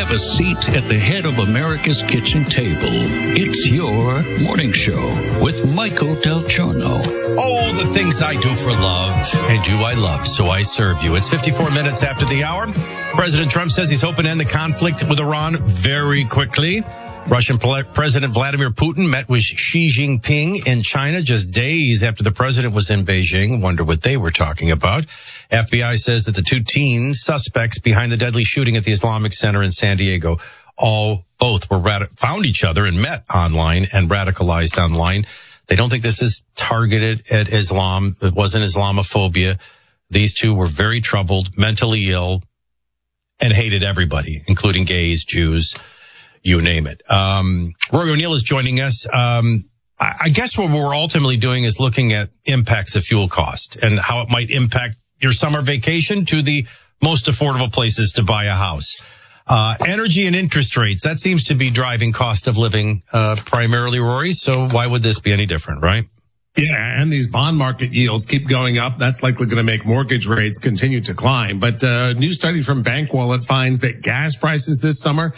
have a seat at the head of America's kitchen table. It's your morning show with Michael Del Giorno. Oh, the things I do for love, and you I love, so I serve you. It's 54 minutes after the hour. President Trump says he's hoping to end the conflict with Iran very quickly. Russian President Vladimir Putin met with Xi Jinping in China just days after the president was in Beijing. Wonder what they were talking about. FBI says that the two teen suspects behind the deadly shooting at the Islamic Center in San Diego both found each other and met online and radicalized online. They don't think this is targeted at Islam. It wasn't Islamophobia. These two were very troubled, mentally ill, and hated everybody, including gays, Jews, you name it. Rory O'Neill is joining us. I guess what we're ultimately doing is looking at impacts of fuel cost and how it might impact your summer vacation to the most affordable places to buy a house. Energy and interest rates, that seems to be driving cost of living primarily, Rory. So why would this be any different, right? Yeah, and these bond market yields keep going up. That's likely going to make mortgage rates continue to climb. But a new study from BankWallet finds that gas prices this summer,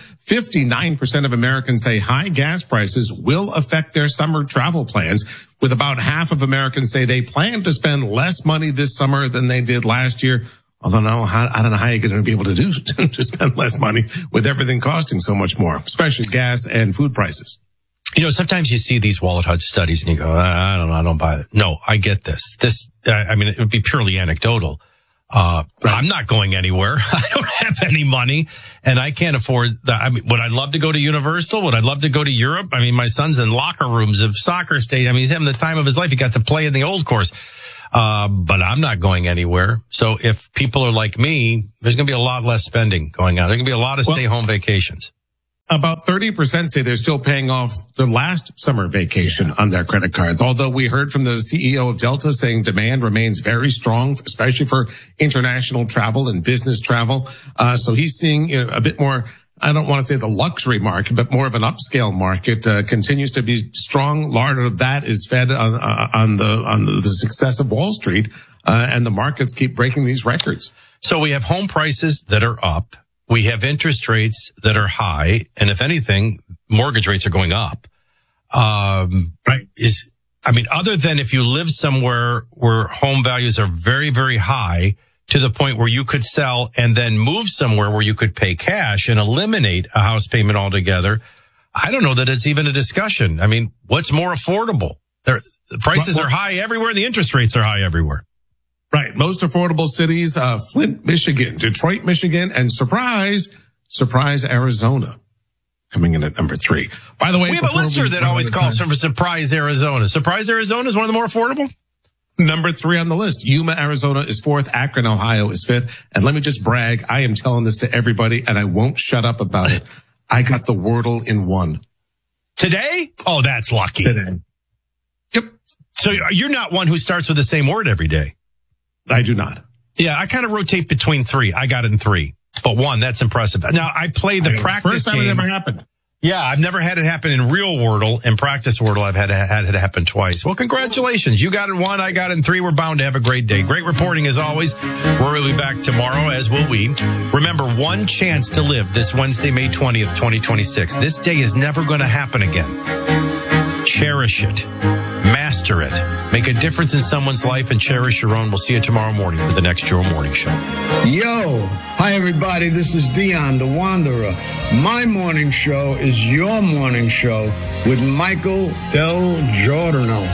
59% of Americans say high gas prices will affect their summer travel plans, with about half of Americans say they plan to spend less money this summer than they did last year. Although I don't know how you're going to be able to do to spend less money with everything costing so much more, especially gas and food prices. You know, sometimes you see these Wallet Hudge studies and you go, I don't know, I don't buy it. No, I get this. It would be purely anecdotal. Right. I'm not going anywhere. I don't have any money and I can't afford that. I mean, would I love to go to Universal? Would I love to go to Europe? I mean, my son's in locker rooms of soccer stadium. I mean, he's having the time of his life. He got to play in the old course. But I'm not going anywhere. So if people are like me, there's going to be a lot less spending going on. There's going to be a lot of stay-home vacations. About 30% say they're still paying off their last summer vacation on their credit cards. Although we heard from the CEO of Delta saying demand remains very strong, especially for international travel and business travel. So he's seeing a bit more, I don't want to say the luxury market, but more of an upscale market, continues to be strong. A lot of that is fed on the success of Wall Street, and the markets keep breaking these records. So we have home prices that are up. We have interest rates that are high. And if anything, mortgage rates are going up. Right. Other than if you live somewhere where home values are very, very high to the point where you could sell and then move somewhere where you could pay cash and eliminate a house payment altogether, I don't know that it's even a discussion. I mean, what's more affordable? The prices are high everywhere. The interest rates are high everywhere. Right. Most affordable cities, Flint, Michigan, Detroit, Michigan, and surprise, Arizona. Coming in at number 3. By the way, we have a listener that always calls for Surprise, Arizona. Surprise, Arizona is one of the more affordable? Number 3 on the list. Yuma, Arizona is 4th. Akron, Ohio is 5th. And let me just brag. I am telling this to everybody and I won't shut up about it. I got the Wordle in 1. Today? Oh, that's lucky. Today. Yep. So you're not one who starts with the same word every day. I do not. Yeah, I kind of rotate between 3. I got it in 3. But 1, that's impressive. Now, I play the practice First time game. it ever happened. Yeah, I've never had it happen in real Wordle. In practice Wordle, I've had it happen twice. Well, congratulations. You got it in 1, I got it in 3. We're bound to have a great day. Great reporting as always. Rory will be back tomorrow, as will we. Remember, one chance to live this Wednesday, May 20th, 2026. This day is never going to happen again. Cherish it. Master it. Make a difference in someone's life and cherish your own. We'll see you tomorrow morning for the next Joe Morning Show. Yo, hi everybody. This is Dion, the Wanderer. My morning show is your morning show with Michael Del Giorno.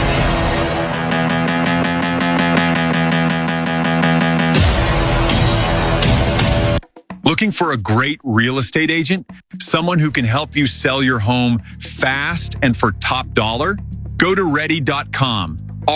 Looking for a great real estate agent? Someone who can help you sell your home fast and for top dollar? Go to ready.com,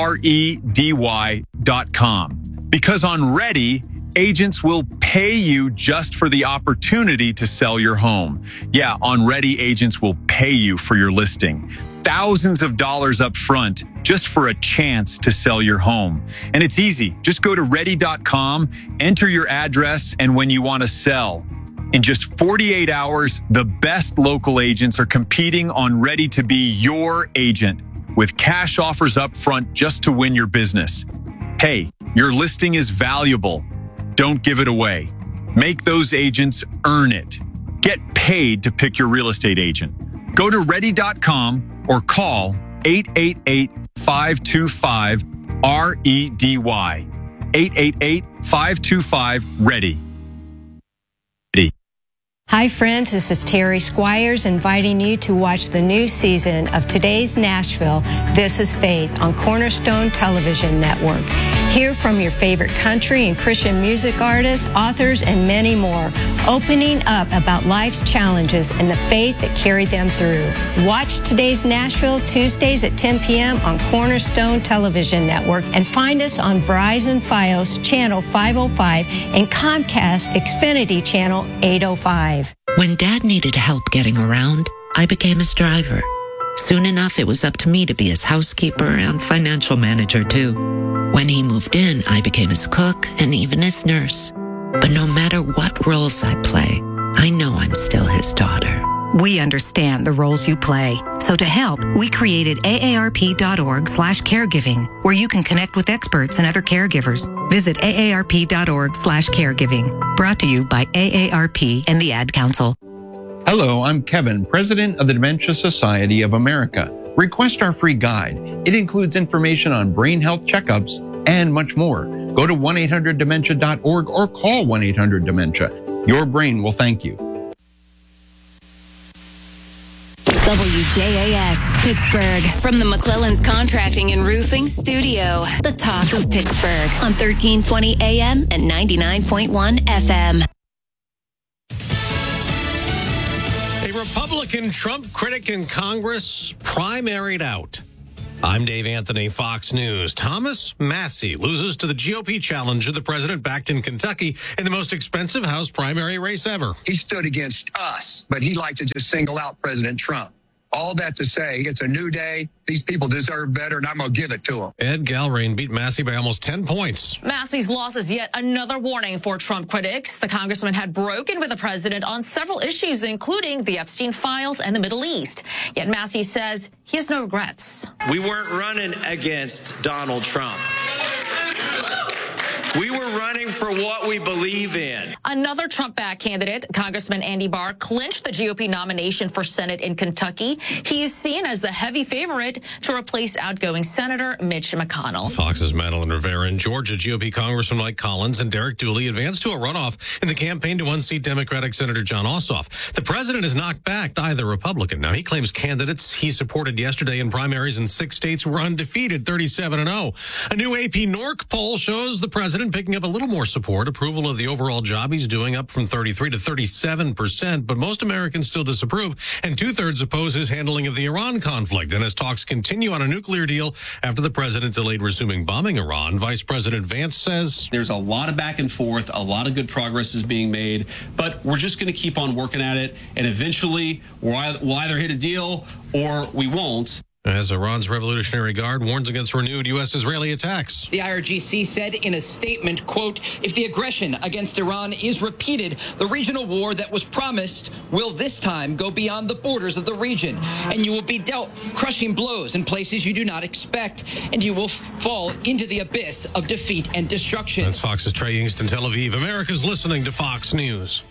REDY.com. Because on Ready, agents will pay you just for the opportunity to sell your home. Yeah, on Ready, agents will pay you for your listing. Thousands of dollars up front just for a chance to sell your home. And it's easy. Just go to ready.com, enter your address and when you want to sell. In just 48 hours, the best local agents are competing on Ready to be your agent with cash offers up front just to win your business. Hey, your listing is valuable. Don't give it away. Make those agents earn it. Get paid to pick your real estate agent. Go to ready.com or call 888-525-REDY. 888-525-READY. Hi friends, this is Terry Squires inviting you to watch the new season of Today's Nashville, This is Faith on Cornerstone Television Network. Hear from your favorite country and Christian music artists, authors, and many more, opening up about life's challenges and the faith that carried them through. Watch Today's Nashville Tuesdays at 10 p.m. on Cornerstone Television Network and find us on Verizon Fios Channel 505 and Comcast Xfinity Channel 805. When Dad needed help getting around, I became his driver. Soon enough, it was up to me to be his housekeeper and financial manager, too. When he moved in, I became his cook and even his nurse. But no matter what roles I play, I know I'm still his daughter. We understand the roles you play. So to help, we created aarp.org/caregiving, where you can connect with experts and other caregivers. Visit aarp.org/caregiving. Brought to you by AARP and the Ad Council. Hello, I'm Kevin, President of the Dementia Society of America. Request our free guide. It includes information on brain health checkups and much more. Go to 1-800-DEMENTIA.org or call 1-800-DEMENTIA. Your brain will thank you. WJAS, Pittsburgh. From the McClellan's Contracting and Roofing Studio. The talk of Pittsburgh on 1320 AM and 99.1 FM. A Republican Trump critic in Congress primaried out. I'm Dave Anthony, Fox News. Thomas Massie loses to the GOP challenger the president backed in Kentucky in the most expensive House primary race ever. He stood against us, but he liked to just single out President Trump. All that to say, it's a new day. These people deserve better, and I'm going to give it to them. Ed Galbraith beat Massie by almost 10 points. Massie's loss is yet another warning for Trump critics. The congressman had broken with the president on several issues, including the Epstein files and the Middle East. Yet Massie says he has no regrets. We weren't running against Donald Trump. We were running for what we believe in. Another Trump-backed candidate, Congressman Andy Barr, clinched the GOP nomination for Senate in Kentucky. He is seen as the heavy favorite to replace outgoing Senator Mitch McConnell. Fox's Madeline Rivera in Georgia, GOP Congressman Mike Collins and Derek Dooley advanced to a runoff in the campaign to unseat Democratic Senator Jon Ossoff. The president has not backed either Republican. Now, he claims candidates he supported yesterday in primaries in 6 states were undefeated, 37-0. A new AP NORC poll shows the president picking up a little more support, approval of the overall job he's doing up from 33 to 37%, but most Americans still disapprove, and 2/3 oppose his handling of the Iran conflict. And as talks continue on a nuclear deal after the president delayed resuming bombing Iran, Vice President Vance says there's a lot of back and forth, a lot of good progress is being made, but we're just going to keep on working at it, and eventually we'll either hit a deal or we won't. As Iran's Revolutionary Guard warns against renewed U.S.-Israeli attacks. The IRGC said in a statement, quote, if the aggression against Iran is repeated, the regional war that was promised will this time go beyond the borders of the region, and you will be dealt crushing blows in places you do not expect, and you will fall into the abyss of defeat and destruction. That's Fox's Trey Yingst in Tel Aviv. America's listening to Fox News.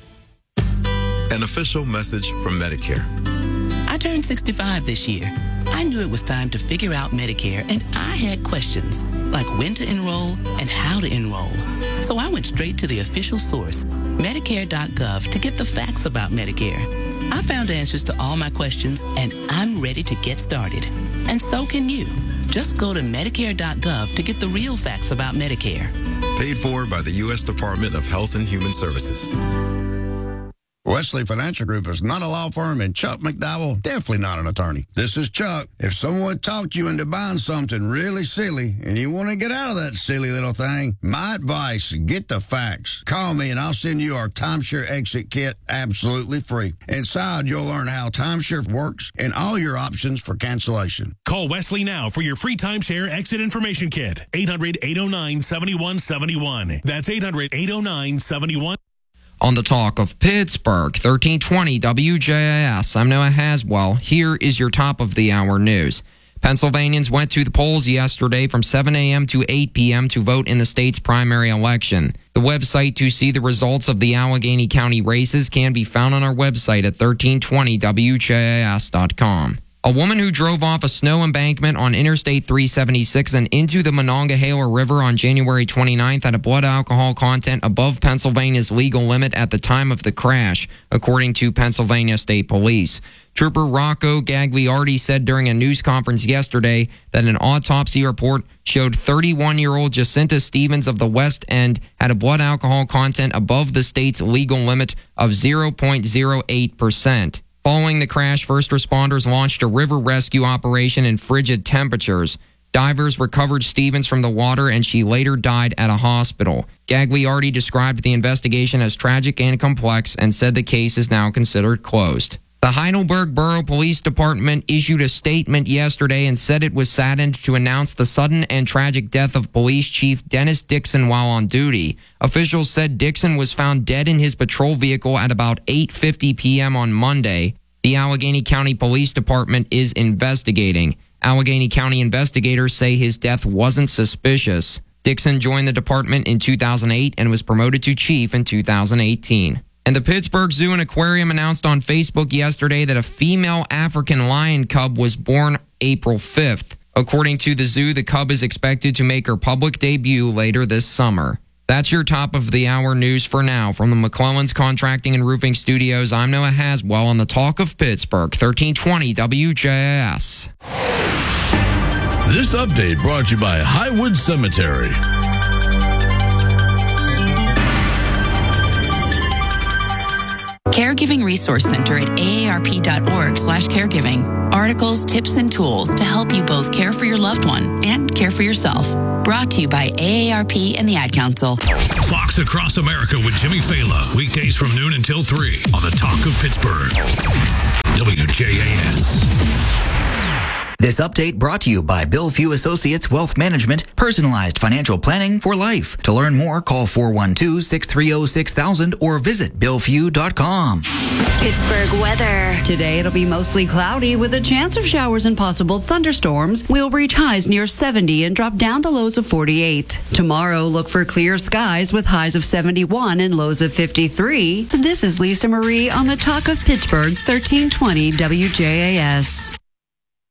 An official message from Medicare. I turned 65 this year. I knew it was time to figure out Medicare, and I had questions like when to enroll and how to enroll. So I went straight to the official source, Medicare.gov, to get the facts about Medicare. I found answers to all my questions, and I'm ready to get started. And so can you. Just go to Medicare.gov to get the real facts about Medicare. Paid for by the U.S. Department of Health and Human Services. Wesley Financial Group is not a law firm, and Chuck McDowell definitely not an attorney. This is Chuck. If someone talked you into buying something really silly and you want to get out of that silly little thing, my advice, get the facts. Call me and I'll send you our timeshare exit kit absolutely free. Inside, you'll learn how timeshare works and all your options for cancellation. Call Wesley now for your free timeshare exit information kit. 800-809-7171. That's 800-809-7171. On the talk of Pittsburgh, 1320 WJAS, I'm Noah Haswell. Here is your top of the hour news. Pennsylvanians went to the polls yesterday from 7 a.m. to 8 p.m. to vote in the state's primary election. The website to see the results of the Allegheny County races can be found on our website at 1320wjis.com. A woman who drove off a snow embankment on Interstate 376 and into the Monongahela River on January 29th had a blood alcohol content above Pennsylvania's legal limit at the time of the crash, according to Pennsylvania State Police. Trooper Rocco Gagliardi said during a news conference yesterday that an autopsy report showed 31-year-old Jacinta Stevens of the West End had a blood alcohol content above the state's legal limit of 0.08%. Following the crash, first responders launched a river rescue operation in frigid temperatures. Divers recovered Stevens from the water, and she later died at a hospital. Gagliardi described the investigation as tragic and complex and said the case is now considered closed. The Heidelberg Borough Police Department issued a statement yesterday and said it was saddened to announce the sudden and tragic death of Police Chief Dennis Dixon while on duty. Officials said Dixon was found dead in his patrol vehicle at about 8:50 p.m. on Monday. The Allegheny County Police Department is investigating. Allegheny County investigators say his death wasn't suspicious. Dixon joined the department in 2008 and was promoted to chief in 2018. And the Pittsburgh Zoo and Aquarium announced on Facebook yesterday that a female African lion cub was born April 5th. According to the zoo, the cub is expected to make her public debut later this summer. That's your top of the hour news for now. From the McClellan's Contracting and Roofing Studios, I'm Noah Haswell on the Talk of Pittsburgh, 1320 WJIS. This update brought to you by Highwood Cemetery. Caregiving Resource Center at aarp.org/caregiving. Articles, tips, and tools to help you both care for your loved one and care for yourself. Brought to you by AARP and the Ad Council. Fox Across America with Jimmy Fela. Weekdays from noon until 3 on the Talk of Pittsburgh. WJAS. This update brought to you by Bill Few Associates Wealth Management, personalized financial planning for life. To learn more, call 412-630-6000 or visit billfew.com. Pittsburgh weather. Today it'll be mostly cloudy with a chance of showers and possible thunderstorms. We'll reach highs near 70 and drop down to lows of 48. Tomorrow, look for clear skies with highs of 71 and lows of 53. This is Lisa Marie on the Talk of Pittsburgh, 1320 WJAS.